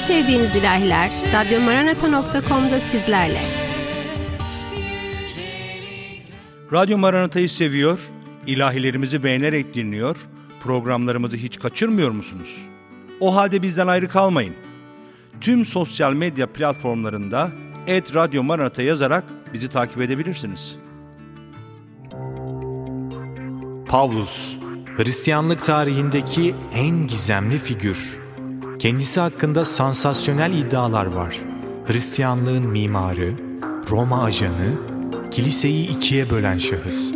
sevdiğiniz ilahiler radyomaranata.com'da sizlerle. Radyo Maranata'yı seviyor, ilahilerimizi beğenerek dinliyor, programlarımızı hiç kaçırmıyor musunuz? O halde bizden ayrı kalmayın. Tüm sosyal medya platformlarında @Radyo Maranata yazarak bizi takip edebilirsiniz. Pavlus, Hristiyanlık tarihindeki en gizemli figür. Kendisi hakkında sansasyonel iddialar var. Hristiyanlığın mimarı, Roma ajanı, kiliseyi ikiye bölen şahıs.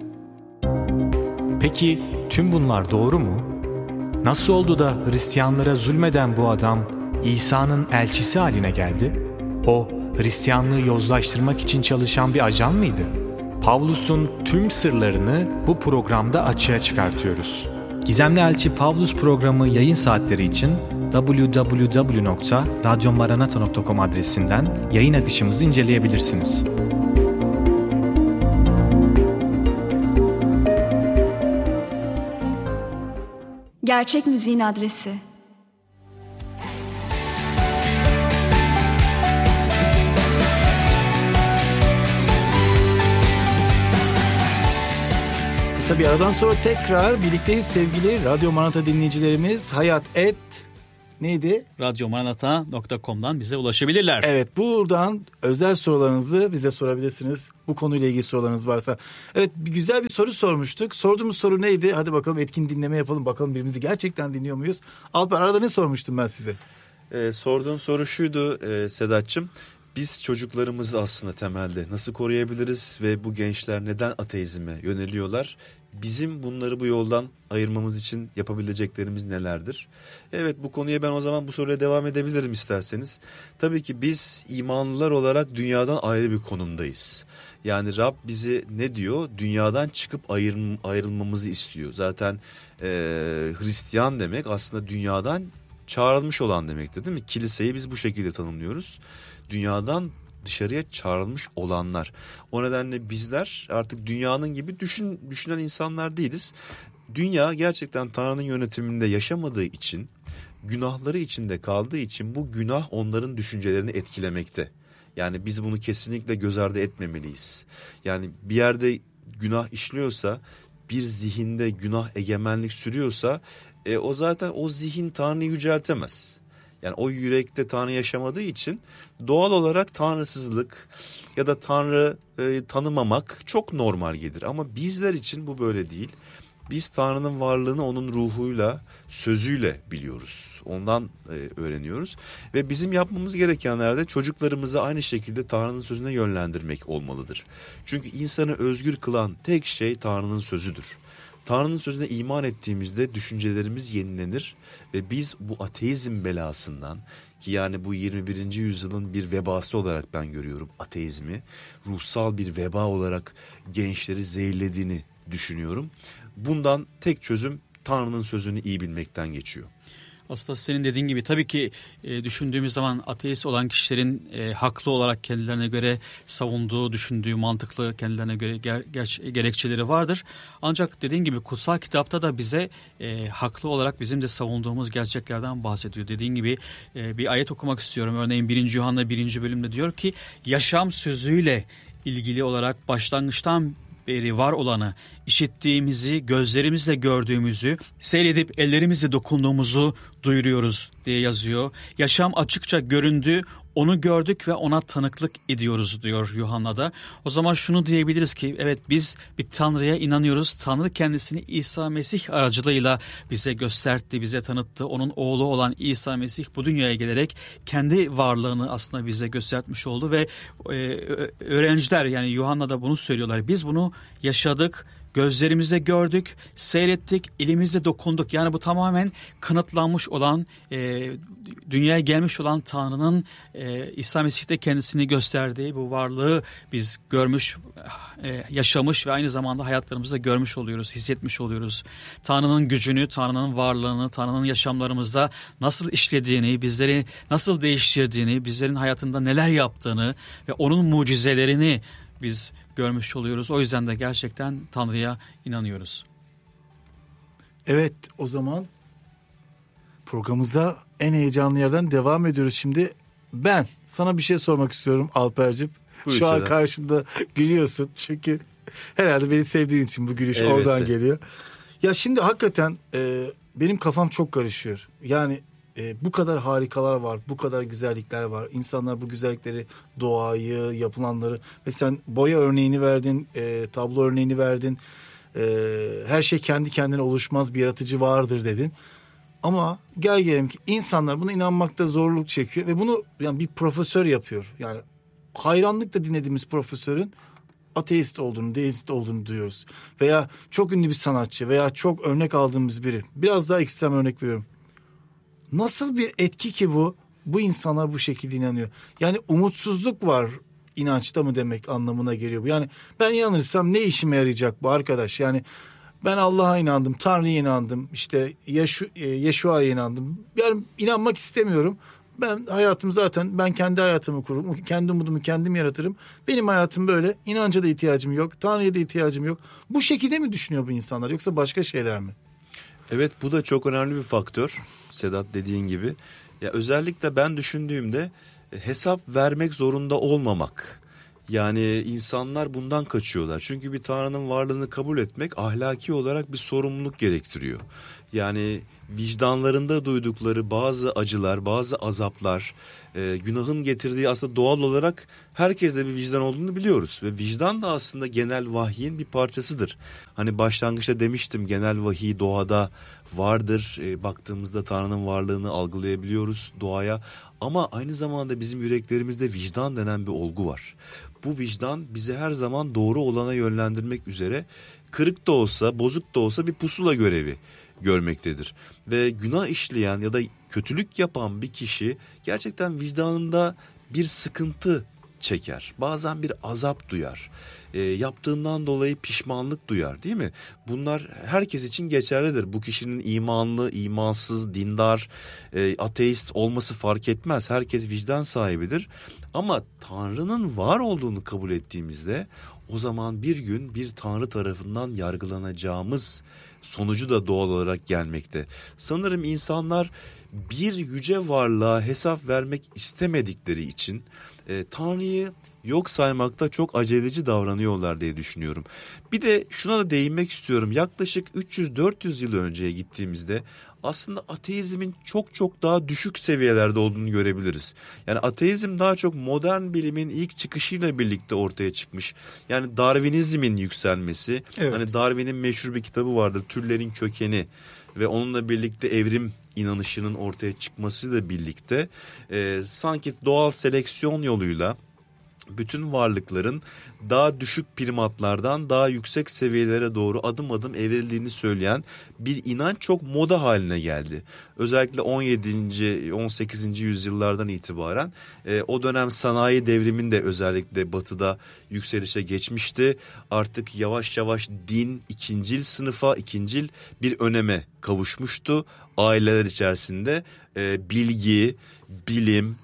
Peki tüm bunlar doğru mu? Nasıl oldu da Hristiyanlara zulmeden bu adam İsa'nın elçisi haline geldi? O Hristiyanlığı yozlaştırmak için çalışan bir ajan mıydı? Pavlus'un tüm sırlarını bu programda açığa çıkartıyoruz. Gizemli Elçi Pavlus programı yayın saatleri için www.radyomaranata.com adresinden yayın akışımızı inceleyebilirsiniz. Gerçek müziğin adresi. Kısa bir aradan sonra tekrar birlikteyiz sevgili Radyo Maranata dinleyicilerimiz. Neydi? Radyomaranata.com'dan bize ulaşabilirler. Evet, buradan özel sorularınızı bize sorabilirsiniz. Bu konuyla ilgili sorularınız varsa. Evet, güzel bir soru sormuştuk. Sorduğumuz soru neydi? Hadi bakalım etkin dinleme yapalım. Bakalım birbirimizi gerçekten dinliyor muyuz? Alper, arada ne sormuştum ben size? Sorduğun soru şuydu Sedat'cığım. Biz çocuklarımızı aslında temelde nasıl koruyabiliriz ve bu gençler neden ateizme yöneliyorlar? Bizim bunları bu yoldan ayırmamız için yapabileceklerimiz nelerdir? Evet, bu konuya ben o zaman bu soruya devam edebilirim isterseniz. Tabii ki biz imanlılar olarak dünyadan ayrı bir konumdayız. Yani Rab bizi ne diyor? Dünyadan çıkıp ayrılmamızı istiyor. Zaten Hristiyan demek aslında dünyadan çağrılmış olan demektir, değil mi? Kiliseyi biz bu şekilde tanımlıyoruz. Dünyadan dışarıya çağrılmış olanlar. O nedenle bizler artık dünyanın gibi düşünen insanlar değiliz. Dünya gerçekten Tanrı'nın yönetiminde yaşamadığı için, günahları içinde kaldığı için bu günah onların düşüncelerini etkilemekte. Yani biz bunu kesinlikle göz ardı etmemeliyiz. Yani bir yerde günah işliyorsa, bir zihinde günah egemenlik sürüyorsa, o zaten o zihin Tanrı'yı yüceltemez. Yani o yürekte Tanrı yaşamadığı için doğal olarak tanrısızlık ya da Tanrı tanımamak çok normal gelir. Ama bizler için bu böyle değil. Biz Tanrı'nın varlığını onun ruhuyla, sözüyle biliyoruz. Ondan öğreniyoruz. Ve bizim yapmamız gerekenlerde çocuklarımızı aynı şekilde Tanrı'nın sözüne yönlendirmek olmalıdır. Çünkü insanı özgür kılan tek şey Tanrı'nın sözüdür. Tanrı'nın sözüne iman ettiğimizde düşüncelerimiz yenilenir ve biz bu ateizm belasından, ki yani bu 21. yüzyılın bir vebası olarak ben görüyorum ateizmi, ruhsal bir veba olarak gençleri zehirlediğini düşünüyorum. Bundan tek çözüm Tanrı'nın sözünü iyi bilmekten geçiyor. Aslında senin dediğin gibi tabii ki düşündüğümüz zaman ateist olan kişilerin haklı olarak kendilerine göre savunduğu, düşündüğü mantıklı kendilerine göre gerekçeleri vardır. Ancak dediğin gibi kutsal kitapta da bize haklı olarak bizim de savunduğumuz gerçeklerden bahsediyor. Dediğin gibi bir ayet okumak istiyorum. Örneğin 1. Yuhanna 1. bölümde diyor ki yaşam sözüyle ilgili olarak başlangıçtan beri var olanı, işittiğimizi, gözlerimizle gördüğümüzü, seyredip ellerimizle dokunduğumuzu duyuruyoruz diye yazıyor. Yaşam açıkça göründü, onu gördük ve ona tanıklık ediyoruz diyor Yuhanna'da. O zaman şunu diyebiliriz ki evet biz bir Tanrı'ya inanıyoruz. Tanrı kendisini İsa Mesih aracılığıyla bize gösterdi, bize tanıttı. Onun oğlu olan İsa Mesih bu dünyaya gelerek kendi varlığını aslında bize göstermiş oldu ve öğrenciler yani Yuhanna'da bunu söylüyorlar. Biz bunu yaşadık, gözlerimizle gördük, seyrettik, elimizle dokunduk. Yani bu tamamen kanıtlanmış olan, dünyaya gelmiş olan Tanrı'nın İsa Mesih'te kendisini gösterdiği bu varlığı biz görmüş, yaşamış ve aynı zamanda hayatlarımızda görmüş oluyoruz, hissetmiş oluyoruz. Tanrı'nın gücünü, Tanrı'nın varlığını, Tanrı'nın yaşamlarımızda nasıl işlediğini, bizleri nasıl değiştirdiğini, bizlerin hayatında neler yaptığını ve onun mucizelerini biz görmüş oluyoruz. O yüzden de gerçekten Tanrı'ya inanıyoruz. Evet, o zaman Programımıza en heyecanlı yerden devam ediyoruz şimdi. Ben sana bir şey sormak istiyorum Alper'cim. Buyur Şu an Sedat. karşımda gülüyorsun çünkü herhalde beni sevdiğin için bu gülüş Elbette. oradan geliyor. Ya şimdi hakikaten benim kafam çok karışıyor. Yani bu kadar harikalar var, bu kadar güzellikler var. İnsanlar bu güzellikleri, doğayı, yapılanları ve sen boya örneğini verdin, tablo örneğini verdin. Her şey kendi kendine oluşmaz, bir yaratıcı vardır dedin. Ama gel gelelim ki insanlar buna inanmakta zorluk çekiyor ve bunu yani bir profesör yapıyor. Yani hayranlıkla dinlediğimiz profesörün ateist olduğunu, deist olduğunu duyuyoruz. Veya çok ünlü bir sanatçı veya çok örnek aldığımız biri. Biraz daha ekstrem örnek veriyorum. Nasıl bir etki ki bu? Bu insanlar bu şekilde inanıyor. Yani umutsuzluk var inançta mı demek anlamına geliyor bu. Yani ben inanırsam ne işime yarayacak bu arkadaş? Yani ben Allah'a inandım, Tanrı'ya inandım, işte Yeşua'ya inandım. Yani inanmak istemiyorum. Ben hayatım zaten, ben kendi hayatımı kururum. Kendi umudumu kendim yaratırım. Benim hayatım böyle. İnanca da ihtiyacım yok. Tanrı'ya da ihtiyacım yok. Bu şekilde mi düşünüyor bu insanlar yoksa başka şeyler mi? Evet, bu da çok önemli bir faktör Sedat, dediğin gibi. Ya özellikle ben düşündüğümde hesap vermek zorunda olmamak. Yani insanlar bundan kaçıyorlar. Çünkü bir Tanrı'nın varlığını kabul etmek ahlaki olarak bir sorumluluk gerektiriyor. Yani vicdanlarında duydukları bazı acılar, bazı azaplar, günahın getirdiği aslında doğal olarak herkeste bir vicdan olduğunu biliyoruz. Ve vicdan da aslında genel vahyin bir parçasıdır. Hani başlangıçta demiştim, genel vahiy doğada vardır. Baktığımızda Tanrı'nın varlığını algılayabiliyoruz doğaya. Ama aynı zamanda bizim yüreklerimizde vicdan denen bir olgu var. Bu vicdan bizi her zaman doğru olana yönlendirmek üzere kırık da olsa, bozuk da olsa bir pusula görevi görmektedir. Ve günah işleyen ya da kötülük yapan bir kişi gerçekten vicdanında bir sıkıntı çeker. Bazen bir azap duyar. Yaptığından dolayı pişmanlık duyar, değil mi? Bunlar herkes için geçerlidir. Bu kişinin imanlı, imansız, dindar, ateist olması fark etmez. Herkes vicdan sahibidir. Ama Tanrı'nın var olduğunu kabul ettiğimizde o zaman bir gün bir Tanrı tarafından yargılanacağımız sonucu da doğal olarak gelmekte. Sanırım insanlar bir yüce varlığa hesap vermek istemedikleri için Tanrı'yı yok saymakta çok aceleci davranıyorlar diye düşünüyorum. Bir de şuna da değinmek istiyorum. Yaklaşık 300-400 yıl önceye gittiğimizde aslında ateizmin çok çok daha düşük seviyelerde olduğunu görebiliriz. Yani ateizm daha çok modern bilimin ilk çıkışıyla birlikte ortaya çıkmış. Yani Darwinizmin yükselmesi. Evet. Hani Darwin'in meşhur bir kitabı vardır, Türlerin Kökeni. Ve onunla birlikte evrim inanışının ortaya çıkmasıyla birlikte sanki doğal seleksiyon yoluyla bütün varlıkların daha düşük primatlardan daha yüksek seviyelere doğru adım adım evrildiğini söyleyen bir inanç çok moda haline geldi. Özellikle 17. 18. yüzyıllardan itibaren o dönem sanayi devriminde özellikle batıda yükselişe geçmişti. Artık yavaş yavaş din ikincil sınıfa, ikincil bir öneme kavuşmuştu. Aileler içerisinde bilgi, bilim,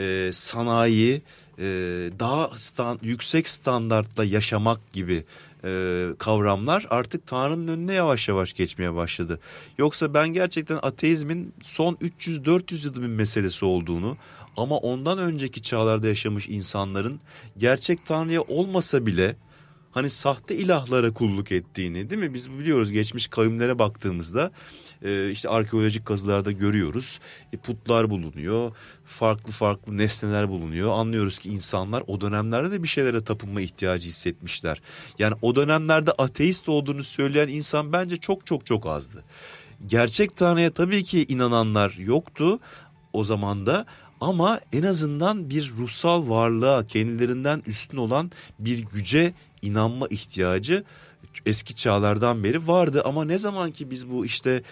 sanayi, daha yüksek standartla yaşamak gibi kavramlar artık Tanrı'nın önüne yavaş yavaş geçmeye başladı. Yoksa ben gerçekten ateizmin son 300-400 yılın bir meselesi olduğunu, ama ondan önceki çağlarda yaşamış insanların gerçek Tanrı'ya olmasa bile hani sahte ilahlara kulluk ettiğini, değil mi? Biz biliyoruz, geçmiş kavimlere baktığımızda işte arkeolojik kazılarda görüyoruz. Putlar bulunuyor, farklı farklı nesneler bulunuyor. Anlıyoruz ki insanlar o dönemlerde de bir şeylere tapınma ihtiyacı hissetmişler. Yani o dönemlerde ateist olduğunu söyleyen insan bence çok çok çok azdı. Gerçek Tanrı'ya tabii ki inananlar yoktu o zaman da. Ama en azından bir ruhsal varlığa, kendilerinden üstün olan bir güce inanma ihtiyacı eski çağlardan beri vardı. Ama ne zaman ki biz bu işte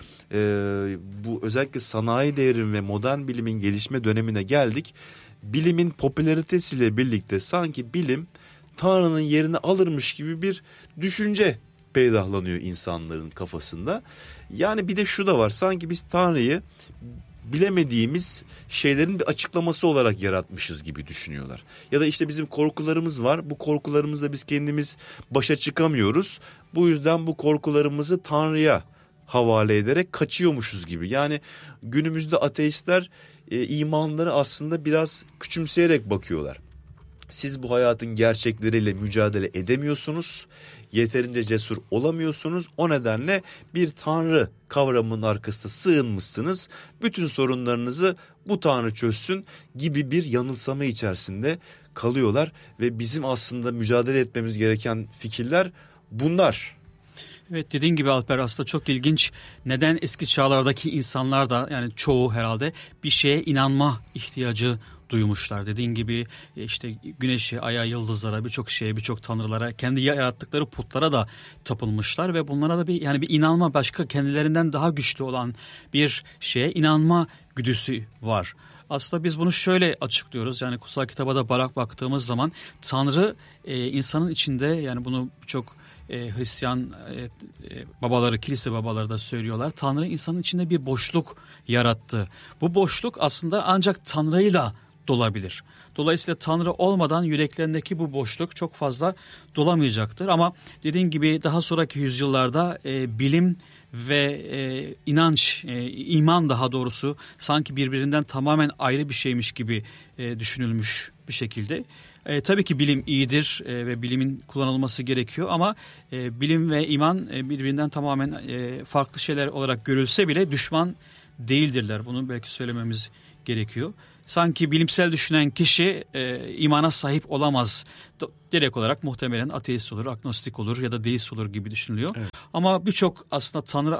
bu özellikle sanayi devrimi ve modern bilimin gelişme dönemine geldik, bilimin popülaritesiyle birlikte sanki bilim Tanrı'nın yerini alırmış gibi bir düşünce peydahlanıyor insanların kafasında. Yani bir de şu da var, sanki biz Tanrı'yı bilemediğimiz şeylerin bir açıklaması olarak yaratmışız gibi düşünüyorlar. Ya da işte bizim korkularımız var. Bu korkularımızla biz kendimiz başa çıkamıyoruz. Bu yüzden bu korkularımızı Tanrı'ya havale ederek kaçıyormuşuz gibi. Yani günümüzde ateistler imanları aslında biraz küçümseyerek bakıyorlar. Siz bu hayatın gerçekleriyle mücadele edemiyorsunuz, yeterince cesur olamıyorsunuz. O nedenle bir tanrı kavramının arkasına sığınmışsınız. Bütün sorunlarınızı bu tanrı çözsün gibi bir yanılsama içerisinde kalıyorlar. Ve bizim aslında mücadele etmemiz gereken fikirler bunlar. Evet, dediğin gibi Alper, aslında çok ilginç. Neden eski çağlardaki insanlar da, yani çoğu herhalde, bir şeye inanma ihtiyacı duymuşlar. Dediğin gibi işte güneşe, aya, yıldızlara, birçok şeye, birçok tanrılara, kendi yarattıkları putlara da tapılmışlar ve bunlara da bir inanma, başka kendilerinden daha güçlü olan bir şeye inanma güdüsü var. Aslında biz bunu şöyle açıklıyoruz. Yani kutsal kitaba da baktığımız zaman Tanrı insanın içinde, yani bunu çok Hristiyan babaları, kilise babaları da söylüyorlar. Tanrı insanın içinde bir boşluk yarattı. Bu boşluk aslında ancak Tanrı'yla dolabilir. Dolayısıyla Tanrı olmadan yüreklerindeki bu boşluk çok fazla dolamayacaktır. Ama dediğim gibi daha sonraki yüzyıllarda bilim ve inanç, iman daha doğrusu sanki birbirinden tamamen ayrı bir şeymiş gibi düşünülmüş bir şekilde. Tabii ki bilim iyidir ve bilimin kullanılması gerekiyor ama bilim ve iman birbirinden tamamen farklı şeyler olarak görülse bile düşman değildirler. Bunu belki söylememiz gerekiyor. Sanki bilimsel düşünen kişi imana sahip olamaz. Direkt olarak muhtemelen ateist olur, agnostik olur ya da deist olur gibi düşünülüyor. Evet. Ama birçok aslında Tanrı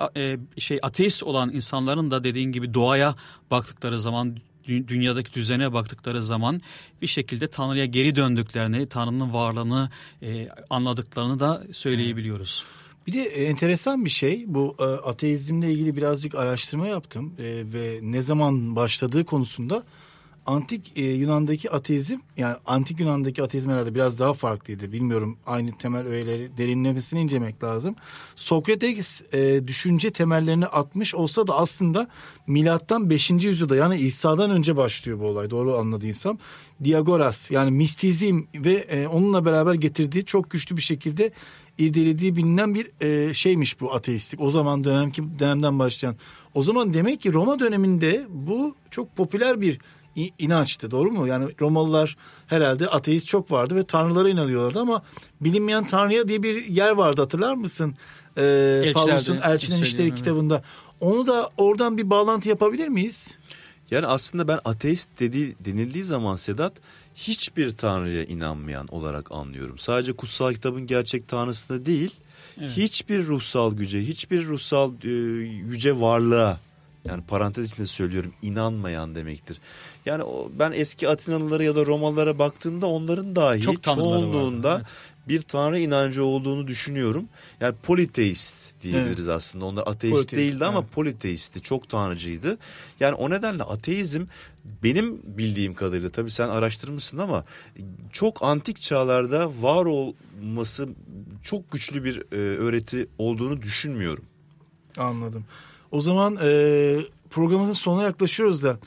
ateist olan insanların da dediğin gibi doğaya baktıkları zaman, dünyadaki düzene baktıkları zaman bir şekilde Tanrı'ya geri döndüklerini, Tanrı'nın varlığını anladıklarını da söyleyebiliyoruz. Bir de enteresan bir şey, bu ateizmle ilgili birazcık araştırma yaptım ve ne zaman başladığı konusunda antik Yunan'daki ateizm, yani antik Yunan'daki ateizm herhalde biraz daha farklıydı. Bilmiyorum, aynı temel öğeleri derinlemesine incelemek lazım. Sokrates düşünce temellerini atmış olsa da aslında milattan 5. yüzyılda, yani İsa'dan önce başlıyor bu olay, doğru anladıysam. Diagoras, yani mistizm ve onunla beraber getirdiği çok güçlü bir şekilde irdelediği bilinen bir şeymiş bu ateistlik. O zaman dönemden başlayan. O zaman demek ki Roma döneminde bu çok popüler bir inançtı, doğru mu? Yani Romalılar herhalde ateist çok vardı ve tanrılara inanıyorlardı ama bilinmeyen tanrıya diye bir yer vardı, hatırlar mısın? Paulus'un Elçilerin İşleri kitabında. Onu da oradan bir bağlantı yapabilir miyiz? Yani aslında ben ateist denildiği zaman Sedat, hiçbir tanrıya inanmayan olarak anlıyorum. Sadece kutsal kitabın gerçek tanrısına değil, evet, hiçbir ruhsal güce, hiçbir ruhsal yüce varlığa, yani parantez içinde söylüyorum, inanmayan demektir. Yani ben eski Atinalılara ya da Romalılara baktığımda onların dahi çoğunluğunda evet, bir tanrı inancı olduğunu düşünüyorum. Yani politeist diyebiliriz, evet, aslında. Onlar ateist değildi ama evet, politeisti, çok tanrıcıydı. Yani o nedenle ateizm benim bildiğim kadarıyla, tabii sen araştırmışsın ama çok antik çağlarda var olması çok güçlü bir öğreti olduğunu düşünmüyorum. Anladım. O zaman programımızın sonuna yaklaşıyoruz da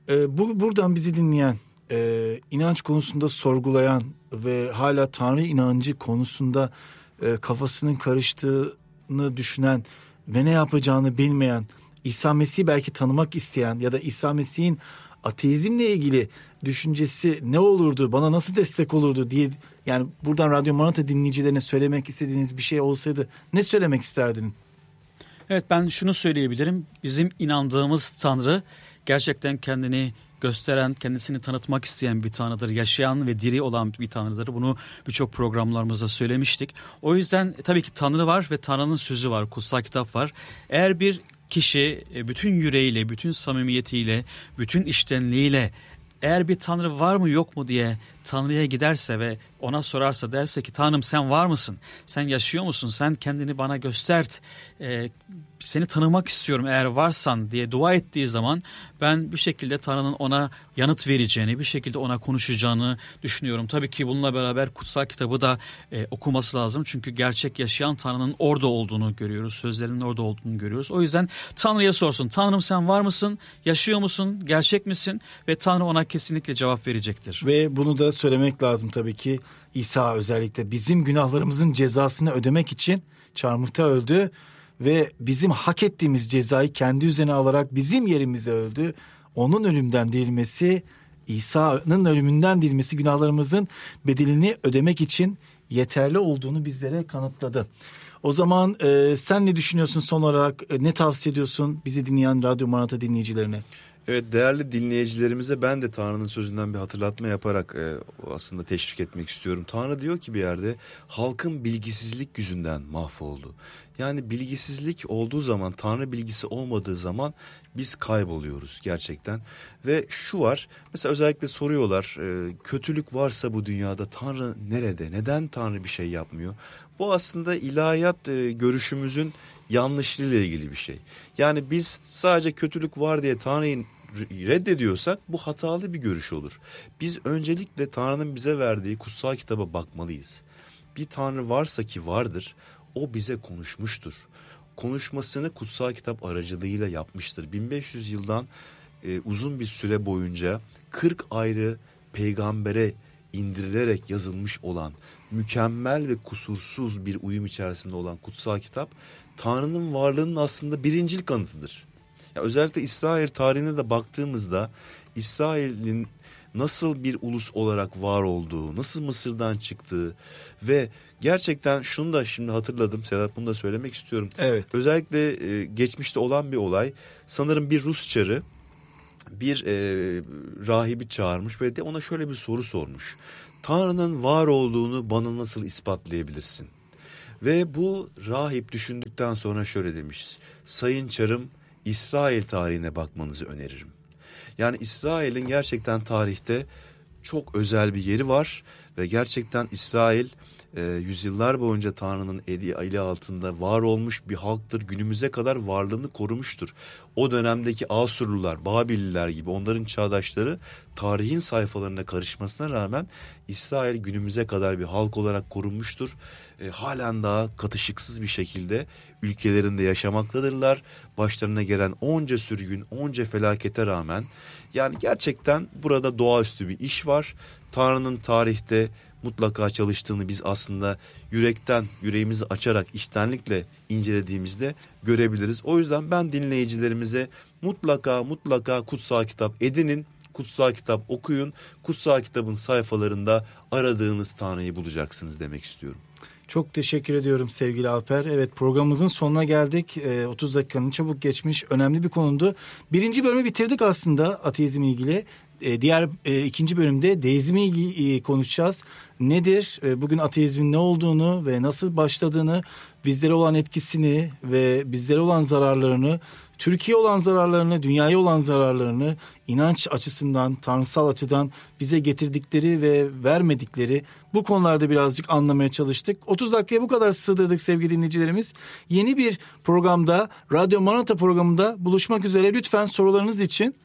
buradan bizi dinleyen, inanç konusunda sorgulayan ve hala Tanrı inancı konusunda kafasının karıştığını düşünen ve ne yapacağını bilmeyen, İsa Mesih'i belki tanımak isteyen ya da İsa Mesih'in ateizmle ilgili düşüncesi ne olurdu, bana nasıl destek olurdu diye, yani buradan Radyo Maranatha dinleyicilerine söylemek istediğiniz bir şey olsaydı ne söylemek isterdin? Evet, ben şunu söyleyebilirim. Bizim inandığımız Tanrı gerçekten kendini gösteren, kendisini tanıtmak isteyen bir Tanrı'dır. Yaşayan ve diri olan bir Tanrı'dır. Bunu birçok programlarımızda söylemiştik. O yüzden tabii ki Tanrı var ve Tanrı'nın sözü var, kutsal kitap var. Eğer bir kişi bütün yüreğiyle, bütün samimiyetiyle, bütün içtenliğiyle eğer bir Tanrı var mı yok mu diye Tanrı'ya giderse ve ona sorarsa, derse ki Tanrım sen var mısın? Sen yaşıyor musun? Sen kendini bana göstert. Seni tanımak istiyorum eğer varsan diye dua ettiği zaman ben bir şekilde Tanrı'nın ona yanıt vereceğini, bir şekilde ona konuşacağını düşünüyorum. Tabii ki bununla beraber kutsal kitabı da okuması lazım. Çünkü gerçek yaşayan Tanrı'nın orada olduğunu görüyoruz. Sözlerinin orada olduğunu görüyoruz. O yüzden Tanrı'ya sorsun. Tanrım sen var mısın? Yaşıyor musun? Gerçek misin? Ve Tanrı ona kesinlikle cevap verecektir. Ve bunu da söylemek lazım tabii ki. İsa özellikle bizim günahlarımızın cezasını ödemek için çarmıhta öldü ve bizim hak ettiğimiz cezayı kendi üzerine alarak bizim yerimize öldü. Onun ölümden dirilmesi, İsa'nın ölümünden dirilmesi günahlarımızın bedelini ödemek için yeterli olduğunu bizlere kanıtladı. O zaman sen ne düşünüyorsun son olarak, ne tavsiye ediyorsun bizi dinleyen Radyo Maranata dinleyicilerine? Evet, değerli dinleyicilerimize ben de Tanrı'nın sözünden bir hatırlatma yaparak aslında teşvik etmek istiyorum. Tanrı diyor ki bir yerde, halkın bilgisizlik yüzünden mahvoldu. Yani bilgisizlik olduğu zaman, Tanrı bilgisi olmadığı zaman biz kayboluyoruz gerçekten. Ve şu var, mesela özellikle soruyorlar, kötülük varsa bu dünyada Tanrı nerede? Neden Tanrı bir şey yapmıyor? Bu aslında ilahiyat görüşümüzün yanlışlığıyla ilgili bir şey. Yani biz sadece kötülük var diye Tanrı'yı reddediyorsak bu hatalı bir görüş olur. Biz öncelikle Tanrı'nın bize verdiği kutsal kitaba bakmalıyız. Bir Tanrı varsa ki vardır, o bize konuşmuştur. Konuşmasını kutsal kitap aracılığıyla yapmıştır. 1500 yıldan uzun bir süre boyunca 40 ayrı peygambere indirilerek yazılmış olan, mükemmel ve kusursuz bir uyum içerisinde olan kutsal kitap, Tanrı'nın varlığının aslında birincil kanıtıdır. Ya özellikle İsrail tarihine de baktığımızda, İsrail'in nasıl bir ulus olarak var olduğu, nasıl Mısır'dan çıktığı ve gerçekten şunu da şimdi hatırladım Sedat, bunu da söylemek istiyorum. Evet. Özellikle geçmişte olan bir olay, sanırım bir Rus çarı bir rahibi çağırmış ve de ona şöyle bir soru sormuş. Tanrı'nın var olduğunu bana nasıl ispatlayabilirsin? Ve bu rahip düşündükten sonra şöyle demiş. Sayın çarım, İsrail tarihine bakmanızı öneririm. Yani İsrail'in gerçekten tarihte çok özel bir yeri var ve gerçekten İsrail yüzyıllar boyunca Tanrı'nın eli altında var olmuş bir halktır. Günümüze kadar varlığını korumuştur. O dönemdeki Asurlular, Babililer gibi onların çağdaşları tarihin sayfalarına karışmasına rağmen İsrail günümüze kadar bir halk olarak korunmuştur. Halen daha katışıksız bir şekilde ülkelerinde yaşamaktadırlar. Başlarına gelen onca sürgün, onca felakete rağmen, yani gerçekten burada doğaüstü bir iş var. Tanrı'nın tarihte mutlaka çalıştığını biz aslında yüreğimizi açarak, içtenlikle incelediğimizde görebiliriz. O yüzden ben dinleyicilerimize mutlaka kutsal kitap edinin, kutsal kitap okuyun, kutsal kitabın sayfalarında aradığınız Tanrı'yı bulacaksınız demek istiyorum. Çok teşekkür ediyorum sevgili Alper. Evet, programımızın sonuna geldik. 30 dakikanın çabuk geçmiş, önemli bir konuydu. Birinci bölümü bitirdik aslında ateizmle ilgili. Diğer ikinci bölümde deizmi ilgili konuşacağız. Nedir? Bugün ateizmin ne olduğunu ve nasıl başladığını, bizlere olan etkisini ve bizlere olan zararlarını, Türkiye olan zararlarını, dünyaya olan zararlarını, inanç açısından, tanrısal açıdan bize getirdikleri ve vermedikleri bu konularda birazcık anlamaya çalıştık. 30 dakikaya bu kadar sığdırdık sevgili dinleyicilerimiz. Yeni bir programda, Radyo Maranata programında buluşmak üzere. Lütfen sorularınız için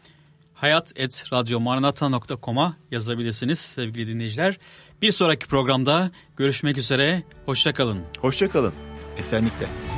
hayat@radyomaranata.com'a yazabilirsiniz sevgili dinleyiciler. Bir sonraki programda görüşmek üzere. Hoşça kalın. Hoşça kalın. Esenlikle.